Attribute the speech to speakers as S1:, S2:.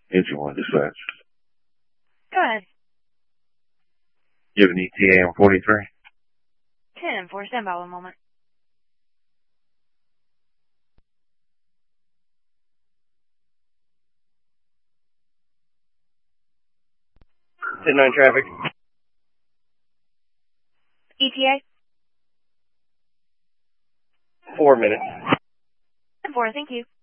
S1: Engine 1 dispatch.
S2: Go ahead.
S1: You have an ETA on 43?
S2: 10-4, stand by 1 moment.
S3: Sitting on traffic.
S2: ETA?
S3: 4 minutes.
S2: 10-4, thank you.